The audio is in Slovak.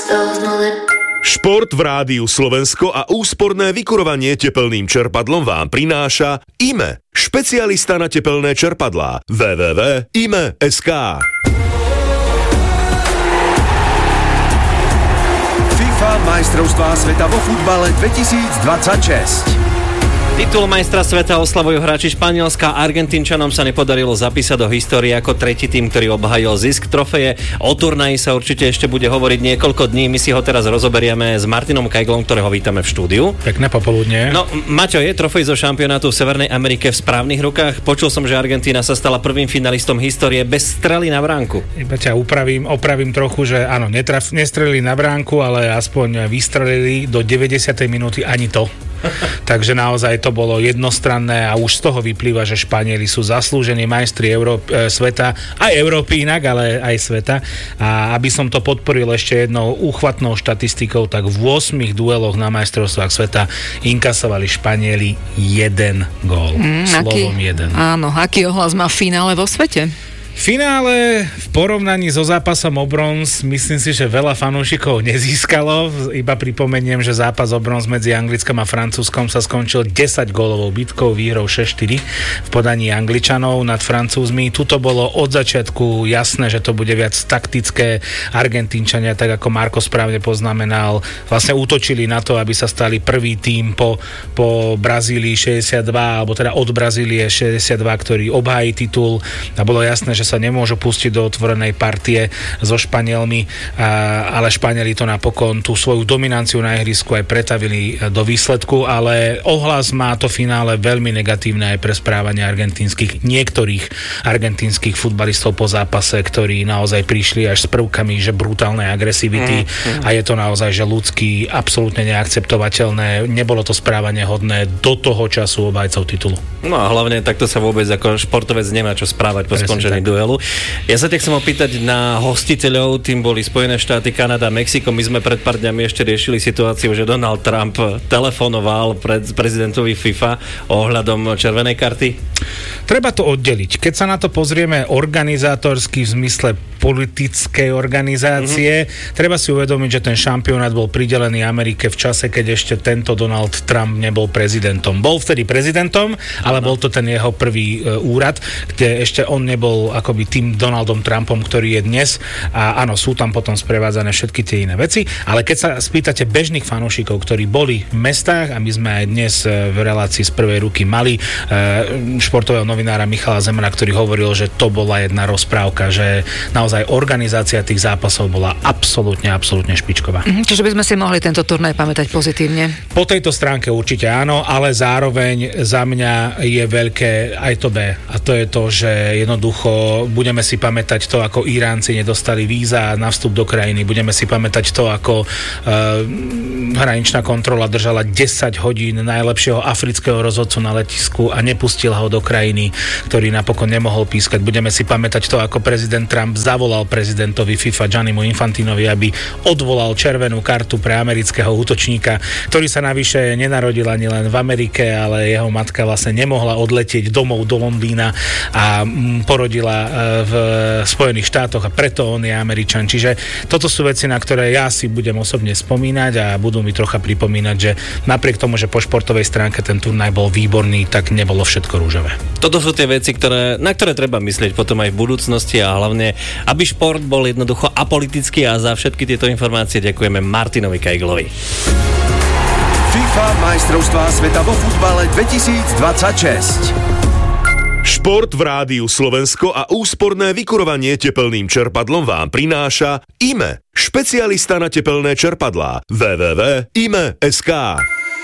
Šport v Rádiu Slovensko a úsporné vykurovanie tepelným čerpadlom vám prináša IME, špecialista na tepelné čerpadlá. www.ime.sk. FIFA majstrovstvá sveta vo futbale 2026. Titul majstra sveta oslavujú hráči Španielska. Argentínčanom sa nepodarilo zapísať do histórie ako tretí tým, ktorý obhajil zisk trofeje. O turnaji sa určite ešte bude hovoriť niekoľko dní. My si ho teraz rozoberieme s Martinom Kajglom, ktorého vítame v štúdiu. Pekné popoludne. No, Maťo, je trofej zo šampionátu v Severnej Amerike v správnych rukách? Počul som, že Argentína sa stala prvým finalistom histórie bez strely na bránku. Iba ťa opravím trochu, že áno, nestrelili na bránku, ale aspoň vystrelili do 90. minúty ani to. Takže naozaj to bolo jednostranné a už z toho vyplýva, že Španieli sú zaslúžení majstri sveta, aj Európy inak, ale aj sveta. A aby som to podporil ešte jednou úchvatnou štatistikou, tak v 8 dueloch na majstrovstvách sveta inkasovali Španieli 1 gól. Slovom 1. Áno, aký ohlas má v finále vo svete? V finále v porovnaní so zápasom o bronz myslím si, že veľa fanúšikov nezískalo. Iba pripomeniem, že zápas o bronz medzi Anglickom a Francúzskom sa skončil 10 gólovou bitkou, výhrou 6-4 v podaní Angličanov nad Francúzmi. Tuto bolo od začiatku jasné, že to bude viac taktické. Argentínčania, tak ako Marko správne poznamenal, vlastne útočili na to, aby sa stali prvý tím po Brazílii 62, alebo teda od Brazílie 62, ktorý obhájí titul, a bolo jasné, že sa nemôžu pustiť do otvorenej partie so Španielmi, ale Španieli to napokon tú svoju dominanciu na ihrisku aj pretavili do výsledku, ale ohlas má to finále veľmi negatívne aj pre správanie niektorých argentínskych futbalistov po zápase, ktorí naozaj prišli až s prvkami, že brutálnej agresivity a je to naozaj, že ľudský absolútne neakceptovateľné. Nebolo to správanie hodné do toho času obhajcov titulu. No a hlavne takto sa vôbec ako športovec nemá čo správať po skončení duelu. Ja sa ťa chcem opýtať na hostiteľov, tým boli Spojené štáty, Kanada, Mexiko. My sme pred pár dňami ešte riešili situáciu, že Donald Trump telefonoval prezidentovi FIFA ohľadom červenej karty. Treba to oddeliť. Keď sa na to pozrieme organizátorsky v zmysle politickej organizácie, treba si uvedomiť, že ten šampionát bol pridelený Amerike v čase, keď ešte tento Donald Trump nebol prezidentom. Bol vtedy prezidentom, ale bol to ten jeho prvý úrad, kde ešte on nebol akoby tým Donaldom Trumpom, ktorý je dnes. A áno, sú tam potom sprevádzané všetky tie iné veci, ale keď sa spýtate bežných fanúšikov, ktorí boli v mestách, a my sme aj dnes v relácii z prvej ruky mali športového novinára Michala Zemana, ktorý hovoril, že to bola jedna rozprávka, že naozaj organizácia tých zápasov bola absolútne špičková. Čiže by sme si mohli tento turnaj pamätať pozitívne? Po tejto stránke určite áno, ale zároveň za mňa je veľké aj to B. A to je to, že jednoducho budeme si pamätať to, ako Iránci nedostali víza na vstup do krajiny. Budeme si pamätať to, ako hraničná kontrola držala 10 hodín najlepšieho afrického rozhodcu na letisku a nepustila ho do krajiny, ktorý napokon nemohol pískať. Budeme si pamätať to, ako prezident Trump zavolal prezidentovi FIFA Giannimu Infantinovi, aby odvolal červenú kartu pre amerického útočníka, ktorý sa navyše nenarodil ani len v Amerike, ale jeho matka vlastne nemohla odletieť domov do Londýna a porodila v Spojených štátoch a preto on je Američan. Čiže toto sú veci, na ktoré ja si budem osobne spomínať a budú mi trocha pripomínať, že napriek tomu, že po športovej stránke ten turnaj bol výborný, tak nebolo všetko rúžové. Toto sú tie veci, na ktoré treba myslieť potom aj v budúcnosti a hlavne, aby šport bol jednoducho apolitický, a za všetky tieto informácie ďakujeme Martinovi Kajglovi. FIFA majstrovstvá sveta vo futbale 2026. Šport v Rádiu Slovensko a úsporné vykurovanie tepelným čerpadlom vám prináša IME, špecialista na tepelné čerpadlá. www.ime.sk.